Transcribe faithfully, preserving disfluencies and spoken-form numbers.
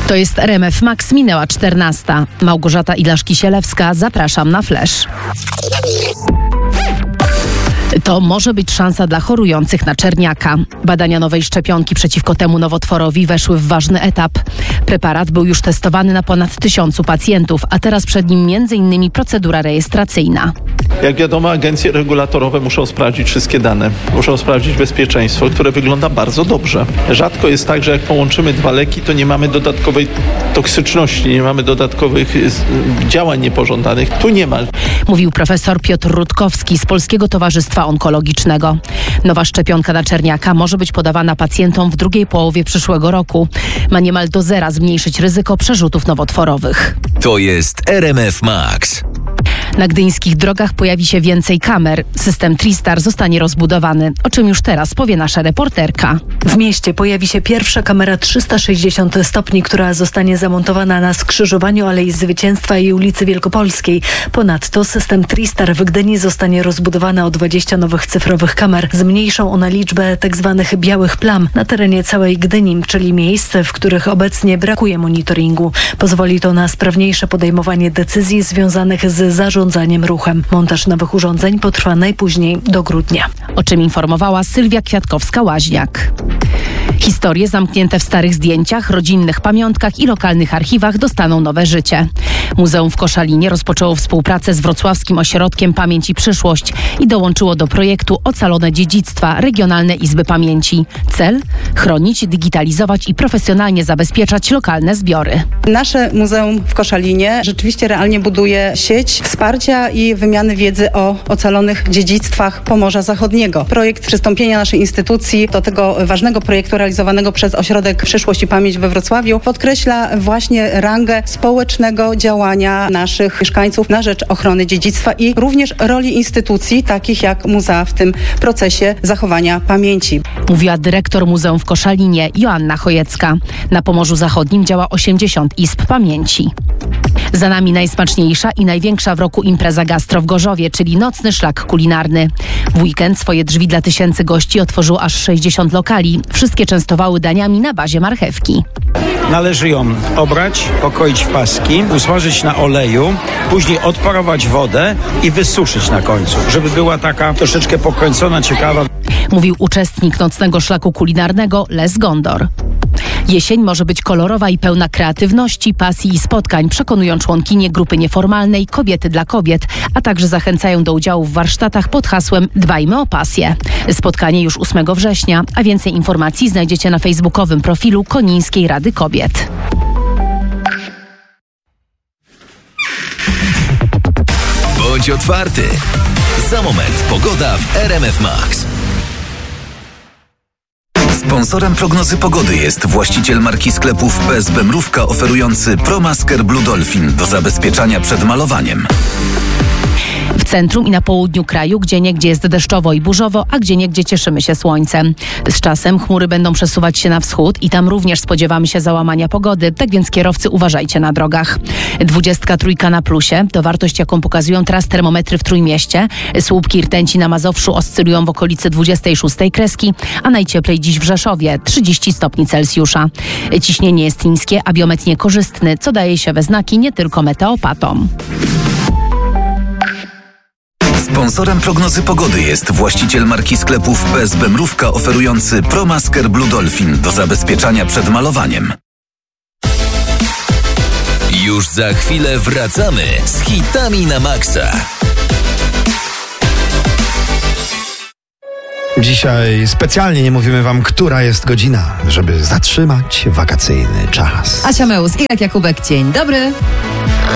To jest R M F Max, minęła czternasta. Małgorzata Ilaszki-Sielewska, zapraszam na Flash. To może być szansa dla chorujących na czerniaka. Badania nowej szczepionki przeciwko temu nowotworowi weszły w ważny etap. Preparat był już testowany na ponad tysiącu pacjentów, a teraz przed nim między innymi procedura rejestracyjna. Jak wiadomo, agencje regulatorowe muszą sprawdzić wszystkie dane. Muszą sprawdzić bezpieczeństwo, które wygląda bardzo dobrze. Rzadko jest tak, że jak połączymy dwa leki, to nie mamy dodatkowej toksyczności, nie mamy dodatkowych działań niepożądanych. Tu nie ma. Mówił profesor Piotr Rutkowski z Polskiego Towarzystwa Onkologicznego. Nowa szczepionka na czerniaka może być podawana pacjentom w drugiej połowie przyszłego roku. Ma niemal do zera zmniejszyć ryzyko przerzutów nowotworowych. To jest R M F Max. Na gdyńskich drogach pojawi się więcej kamer. System Tristar zostanie rozbudowany, o czym już teraz powie nasza reporterka. W mieście pojawi się pierwsza kamera trzysta sześćdziesiąt stopni, która zostanie zamontowana na skrzyżowaniu Alei Zwycięstwa i ulicy Wielkopolskiej. Ponadto system Tristar w Gdyni zostanie rozbudowany o dwadzieścia nowych cyfrowych kamer. Zmniejszą one liczbę tzw. białych plam na terenie całej Gdyni, czyli miejsc, w których obecnie brakuje monitoringu. Pozwoli to na sprawniejsze podejmowanie decyzji związanych z zarządzaniem ruchem. Montaż nowych urządzeń potrwa najpóźniej do grudnia. O czym informowała Sylwia Kwiatkowska-Łaźniak. Historie zamknięte w starych zdjęciach, rodzinnych pamiątkach i lokalnych archiwach dostaną nowe życie. Muzeum w Koszalinie rozpoczęło współpracę z Wrocławskim Ośrodkiem Pamięć i Przyszłość i dołączyło do projektu Ocalone Dziedzictwa Regionalne Izby Pamięci. Cel? Chronić, digitalizować i profesjonalnie zabezpieczać lokalne zbiory. Nasze muzeum w Koszalinie rzeczywiście realnie buduje sieć wsparcia i wymiany wiedzy o ocalonych dziedzictwach Pomorza Zachodniego. Projekt przystąpienia naszej instytucji do tego ważnego projektu realizowanego przez Ośrodek Przyszłość i Pamięć we Wrocławiu podkreśla właśnie rangę społecznego działania naszych mieszkańców na rzecz ochrony dziedzictwa i również roli instytucji takich jak muzea w tym procesie zachowania pamięci. Mówiła dyrektor Muzeum w Koszalinie Joanna Chojecka. Na Pomorzu Zachodnim działa osiemdziesiąt izb pamięci. Za nami najsmaczniejsza i największa w roku impreza gastro w Gorzowie, czyli nocny szlak kulinarny. W weekend swoje drzwi dla tysięcy gości otworzyło aż sześćdziesiąt lokali. Wszystkie częstowały daniami na bazie marchewki. Należy ją obrać, pokroić w paski, usmażyć na oleju, później odparować wodę i wysuszyć na końcu, żeby była taka troszeczkę pokręcona, ciekawa. Mówił uczestnik nocnego szlaku kulinarnego Les Gondor. Jesień może być kolorowa i pełna kreatywności, pasji i spotkań, przekonują członkinie grupy nieformalnej Kobiety dla Kobiet, a także zachęcają do udziału w warsztatach pod hasłem Dbajmy o pasję. Spotkanie już ósmego września, a więcej informacji znajdziecie na facebookowym profilu Konińskiej Rady Kobiet. Bądź otwarty. Za moment pogoda w R M F Max. Sponsorem prognozy pogody jest właściciel marki sklepów P S B Mrówka oferujący ProMasker Blue Dolphin do zabezpieczania przed malowaniem. W centrum i na południu kraju, gdzieniegdzie jest deszczowo i burzowo, a gdzieniegdzie cieszymy się słońcem. Z czasem chmury będą przesuwać się na wschód i tam również spodziewamy się załamania pogody, tak więc kierowcy uważajcie na drogach. Dwudziestka trójka na plusie, to wartość, jaką pokazują teraz termometry w Trójmieście. Słupki rtęci na Mazowszu oscylują w okolicy dwudziestej szóstej kreski, a najcieplej dziś w Rzeszowie, trzydzieści stopni Celsjusza. Ciśnienie jest niskie, a biometr niekorzystny, co daje się we znaki nie tylko meteopatom. Sponsorem prognozy pogody jest właściciel marki sklepów P S B Mrówka oferujący ProMasker Blue Dolphin do zabezpieczania przed malowaniem. Już za chwilę wracamy z hitami na maksa. Dzisiaj specjalnie nie mówimy wam, która jest godzina, żeby zatrzymać wakacyjny czas. Asia Meus, Irek Jakubek, dzień dobry.